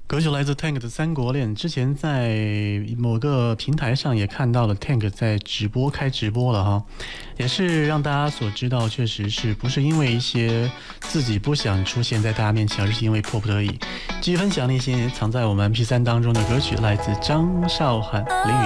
歌曲来自 Tank 的《三国恋》，之前在某个平台上也看到了 Tank 在开直播了哈，也是让大家所知道，确实是不是因为一些自己不想出现在大家面前，而是因为迫不得已。继续分享那些藏在我们 MP3 当中的歌曲，来自张韶涵、林允